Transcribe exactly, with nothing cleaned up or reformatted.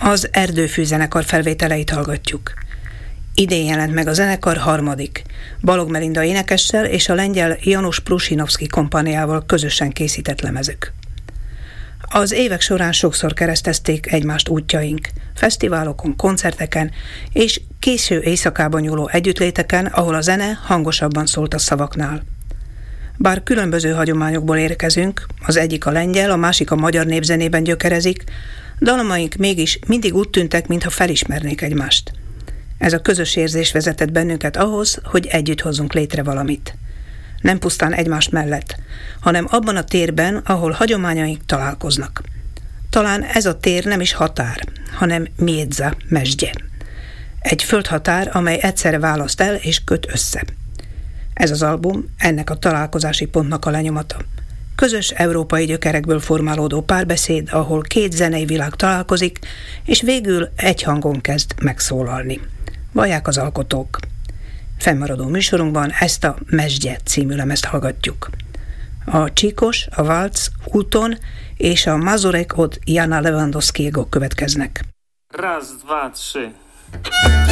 Az Erdőfű zenekar felvételeit hallgatjuk. Idén jelent meg a zenekar harmadik, Balog Melinda énekessel és a lengyel Janusz Prusinovszky kompániával közösen készített lemezük. Az évek során sokszor keresztezték egymást útjaink, fesztiválokon, koncerteken és késő éjszakában nyúló együttléteken, ahol a zene hangosabban szólt a szavaknál. Bár különböző hagyományokból érkezünk, az egyik a lengyel, a másik a magyar népzenében gyökerezik, dalamaink mégis mindig úgy tűntek, mintha felismernék egymást. Ez a közös érzés vezetett bennünket ahhoz, hogy együtt hozzunk létre valamit. Nem pusztán egymás mellett, hanem abban a térben, ahol hagyományaink találkoznak. Talán ez a tér nem is határ, hanem miedza, mesdje. Egy földhatár, amely egyszerre választ el és köt össze. Ez az album ennek a találkozási pontnak a lenyomata. Közös európai gyökerekből formálódó párbeszéd, ahol két zenei világ találkozik, és végül egy hangon kezd megszólalni. Vallják az alkotók. Fennmaradó műsorunkban ezt a Mesdje című lemezt hallgatjuk. A Csíkos, a Valc, Úton és a Mazurek od Jana Lewandowskiego következnek. Raz, dwa, trzy.